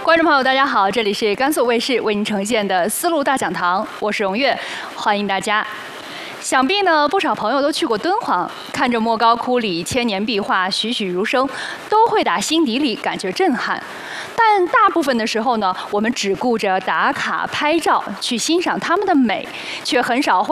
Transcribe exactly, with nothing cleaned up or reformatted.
观众朋友，大家好，这里是甘肃卫视为您呈现的丝路大讲堂，我是荣月，欢迎大家。想必呢，不少朋友都去过敦煌，看着莫高窟里千年壁画栩栩如生，都会打心底里感觉震撼。但大部分的时候呢，我们只顾着打卡拍照，去欣赏它们的美，却很少会